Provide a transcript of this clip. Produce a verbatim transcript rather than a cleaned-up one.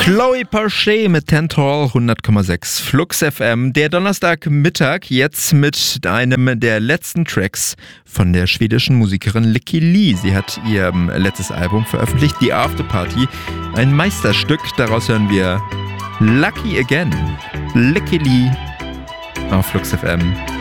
Chloe Parche mit Tantall hundert Komma sechs Flux F M. Der Donnerstagmittag jetzt mit einem der letzten Tracks von der schwedischen Musikerin Lykke Li. Sie hat ihr letztes Album veröffentlicht, The After Party. Ein Meisterstück, daraus hören wir Lucky Again. Lykke Li auf Flux F M.